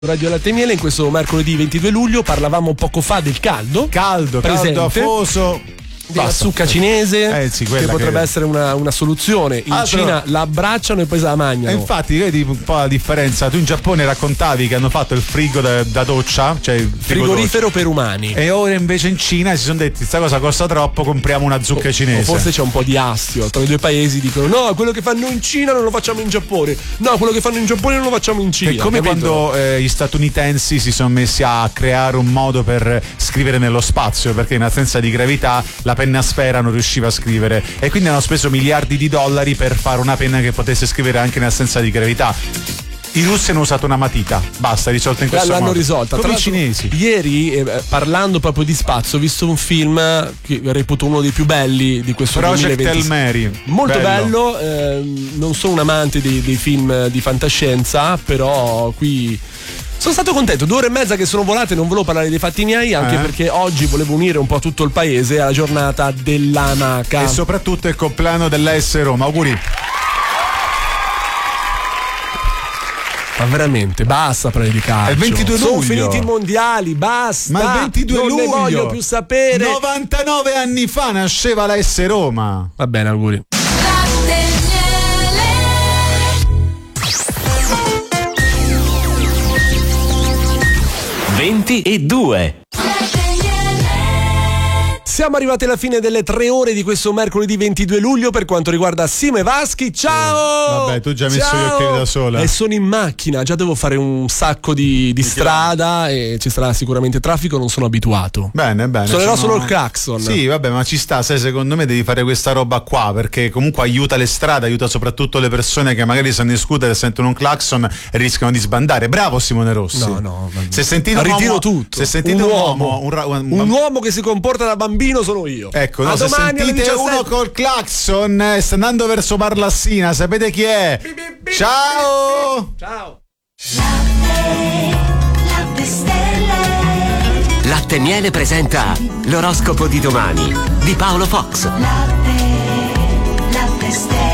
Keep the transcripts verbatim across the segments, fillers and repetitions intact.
Radio Latte Miele. In questo mercoledì ventidue luglio parlavamo poco fa del caldo. Caldo, presente, caldo afoso. Della zucca cinese, eh sì, che potrebbe che... essere una, una soluzione. In Altro... Cina la abbracciano e poi se la mangiano. E infatti vedi un po' la differenza. Tu in Giappone raccontavi che hanno fatto il frigo da, da doccia, cioè il frigorifero doccia per umani, e ora invece in Cina si sono detti questa cosa costa troppo, compriamo una zucca o, cinese. O forse c'è un po' di astio tra i due paesi, dicono no, quello che fanno in Cina non lo facciamo in Giappone, no, quello che fanno in Giappone non lo facciamo in Cina. È come capito? quando eh, gli statunitensi si sono messi a creare un modo per scrivere nello spazio, perché in assenza di gravità la penna a sfera non riusciva a scrivere, e quindi hanno speso miliardi di dollari per fare una penna che potesse scrivere anche in assenza di gravità. I russi hanno usato una matita, basta, risolta in questo l'hanno modo. risolta. Come Tra i cinesi. Ieri, eh, parlando proprio di spazio, ho visto un film che reputo uno dei più belli di questo Project duemilaventi. Hail Mary. Molto bello, bello eh, non sono un amante dei, dei film di fantascienza, però qui sono stato contento. Due ore e mezza che sono volate, non volevo parlare dei fatti miei, anche eh. perché oggi volevo unire un po' tutto il paese alla giornata dell'Anaca. E soprattutto il compleanno dell'A S Roma. Auguri. Ma veramente, basta parlare di calcio. È il ventidue luglio. Sono finiti i mondiali, basta. Ma il ventidue non luglio. Ne voglio più sapere. novantanove anni fa nasceva l'A S Roma. Va bene, auguri. venti e due. Siamo arrivati alla fine delle tre ore di questo mercoledì ventidue luglio per quanto riguarda Sime Vaschi. Ciao! Vabbè, tu già hai messo Ciao! gli occhiali da sola. E sono in macchina, già devo fare un sacco di, di strada e ci sarà sicuramente traffico, non sono abituato. Bene, bene. Suonerò sono... solo il clacson. Sì, vabbè, ma ci sta, sai, secondo me devi fare questa roba qua, perché comunque aiuta le strade, aiuta soprattutto le persone che magari sono in scooter e sentono un clacson e rischiano di sbandare. Bravo Simone Rossi. No, no. Se sentite un ritiro uomo, tutto. Se sentite un, un uomo, uomo, un, ra- un, un uomo che si comporta da bambino sono io. Ecco, no, a se domani sentite uno col clacson eh, sta andando verso Barlassina, sapete chi è? Bi, bi, bi, Ciao! Ciao! Latte, latte stelle. Latte Miele presenta l'oroscopo di domani di Paolo Fox. Latte, latte stelle.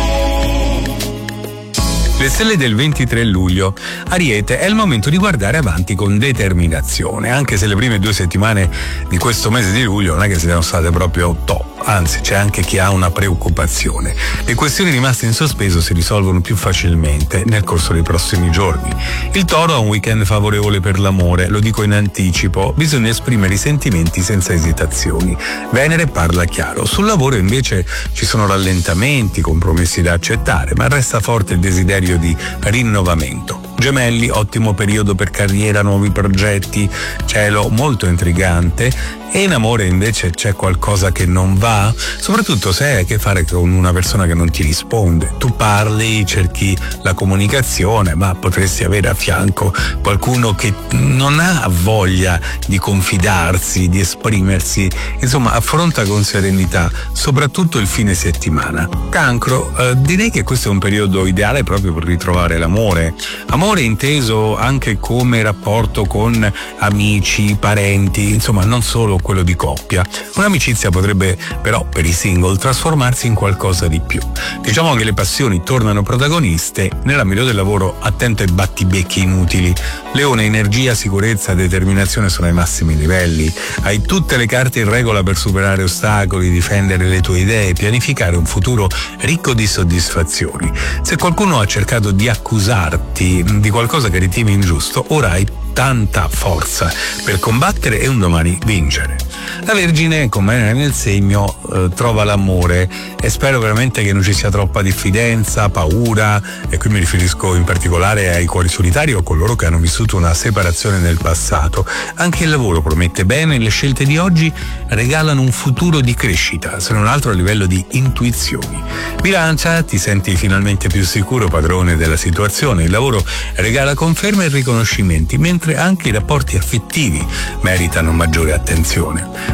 Le stelle del ventitré luglio. Ariete, è il momento di guardare avanti con determinazione, anche se le prime due settimane di questo mese di luglio non è che siano state proprio top, anzi c'è anche chi ha una preoccupazione. Le questioni rimaste in sospeso si risolvono più facilmente nel corso dei prossimi giorni. Il Toro ha un weekend favorevole per l'amore, lo dico in anticipo, bisogna esprimere i sentimenti senza esitazioni. Venere parla chiaro. Sul lavoro invece ci sono rallentamenti, compromessi da accettare, ma resta forte il desiderio di rinnovamento. Gemelli, ottimo periodo per carriera, nuovi progetti, cielo molto intrigante. E in amore invece c'è qualcosa che non va, soprattutto se hai a che fare con una persona che non ti risponde. Tu parli, cerchi la comunicazione, ma potresti avere a fianco qualcuno che non ha voglia di confidarsi, di esprimersi. Insomma, affronta con serenità, soprattutto il fine settimana. Cancro, eh, direi che questo è un periodo ideale proprio per ritrovare l'amore. Amore inteso anche come rapporto con amici, parenti, insomma non solo quello di coppia. Un'amicizia potrebbe però per i single trasformarsi in qualcosa di più. Diciamo che le passioni tornano protagoniste. Nell'ambito del lavoro attento ai battibecchi inutili. Leone, energia, sicurezza, determinazione sono ai massimi livelli. Hai tutte le carte in regola per superare ostacoli, difendere le tue idee, pianificare un futuro ricco di soddisfazioni. Se qualcuno ha cercato di accusarti di qualcosa che ritieni ingiusto, ora hai tanta forza per combattere e un domani vincere. La Vergine, come nel segno, eh, trova l'amore e spero veramente che non ci sia troppa diffidenza, paura, e qui mi riferisco in particolare ai cuori solitari o coloro che hanno vissuto una separazione nel passato. Anche il lavoro promette bene, le scelte di oggi regalano un futuro di crescita, se non altro a livello di intuizioni. Bilancia, ti senti finalmente più sicuro padrone della situazione, il lavoro regala conferme e riconoscimenti, mentre anche i rapporti affettivi meritano maggiore attenzione.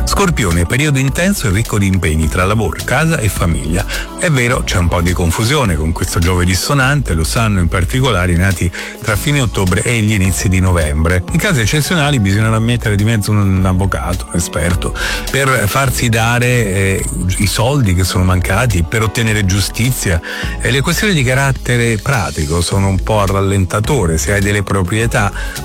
Scorpione, periodo intenso e ricco di impegni tra lavoro, casa e famiglia. È vero, c'è un po' di confusione con questo giovedì dissonante, lo sanno in particolare i nati tra fine ottobre e gli inizi di novembre. In casi eccezionali bisognerà mettere di mezzo un avvocato, un esperto, per farsi dare eh, i soldi che sono mancati, per ottenere giustizia. E le questioni di carattere pratico sono un po' a rallentatore. Se hai delle proprietà